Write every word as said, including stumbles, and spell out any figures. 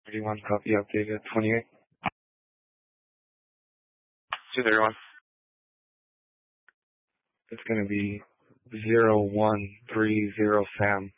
thirty-one, copy updated. twenty-eight. two thirty-one. It's going to be zero one three zero Sam.